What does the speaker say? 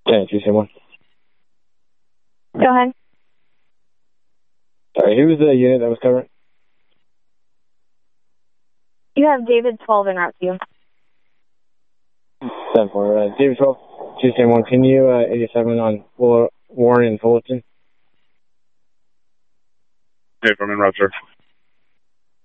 Yeah, 271. Go ahead. Sorry, who was the unit that was covering? You have David 12 en route to you. 7-4. David 12, 271. Can you 87 on Warren and Fullerton? Okay, from en route, sir.